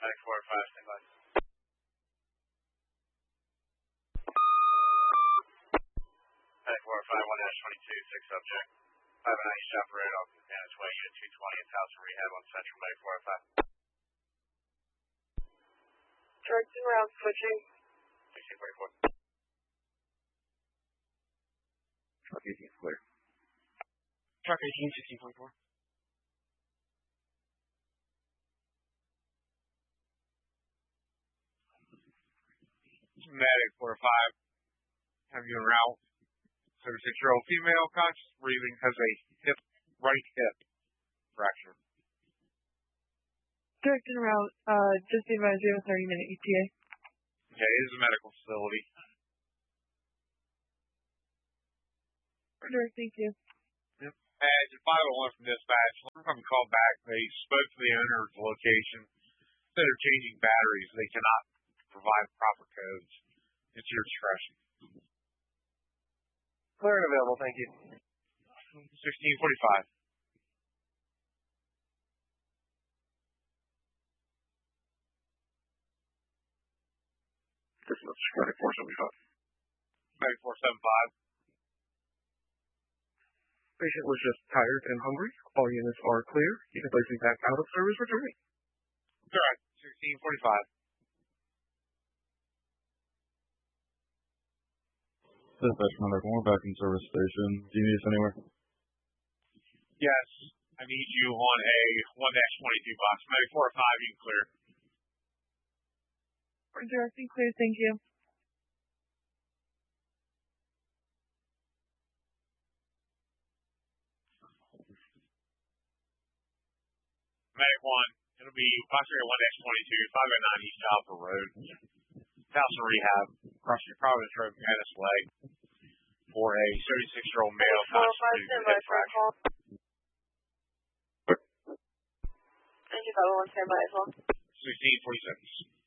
Medic 405, stand by. Medic 405, 1-22, 6 subject. 509 East Chapel Road, off the Dennis Way, Unit 220, it's house and rehab on Central, Medic 405. Directing route switching. 1644. Truck 18 is clear. Truck 18, 1644. Medic 405, have you en route. 36-year-old female, conscious breathing, has a right hip fracture. Directing route, just be advised we have a 30-minute ETA. Okay, it is a medical facility. Order, thank you. Yep. And 501 from dispatch, when we called back, they spoke to the owner of the location. Instead of changing batteries, they cannot provide proper codes. It's your discretion. Clear and available, thank you. 1645. This is Medic 475. Medic 475. Patient was just tired and hungry. All units are clear. You can place me back out of service returning. Correct. 1645. Dispatch Medic 1, back in service station. Do you need us anywhere? Yes, I need you on a 1-22 box. Medic 405, you can clear. Directing clear, thank you. Medic 1, it'll be approximately 1-22, 509 East Alpha Road. House and rehab, across your Providence Road, Dennis Way, for a 36-year-old male. 405, stand by for a call. Thank you, 501, stand by as well. 1646.